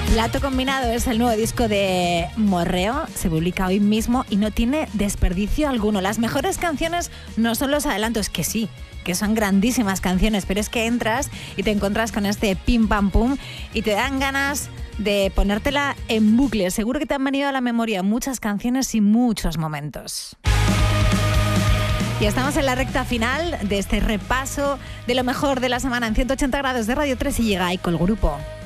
Plato Combinado es el nuevo disco de Morreo, se publica hoy mismo y no tiene desperdicio alguno. Las mejores canciones no son los adelantos, que sí, que son grandísimas canciones, pero es que entras y te encuentras con este pim pam pum y te dan ganas de ponértela en bucle. Seguro que te han venido a la memoria muchas canciones y muchos momentos. Y estamos en la recta final de este repaso de lo mejor de la semana en 180 grados de Radio 3 y llega Aiko el grupo.